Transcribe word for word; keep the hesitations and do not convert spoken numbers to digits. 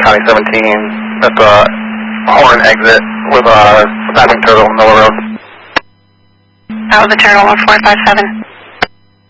County seventeen at the Horn exit with a snapping turtle on Miller Road. That was a turtle on four five seven.